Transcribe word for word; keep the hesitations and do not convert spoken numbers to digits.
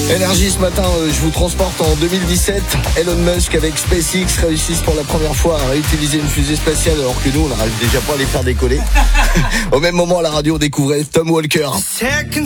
Énergie ce matin, euh, je vous transporte en deux mille dix-sept. Elon Musk avec SpaceX réussissent pour la première fois à réutiliser une fusée spatiale alors que nous on n'arrive déjà pas à les faire décoller. Au même moment à la radio on découvrait Tom Walker. Seconds